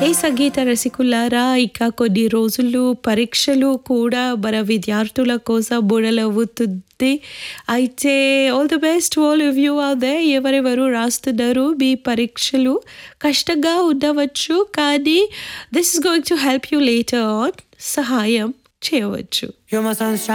ఏ సంగీత రసికులారా, ఇక కొన్ని రోజుల్లో పరీక్షలు కూడా మన విద్యార్థుల కోసం మొదలవుతుంది. అయితే all the best all of you are there. ఎవరెవరు రాస్తున్నారు, మీ పరీక్షలు కష్టంగా ఉండవచ్చు, కానీ this is going to help you later on. సహాయం చేయవచ్చు.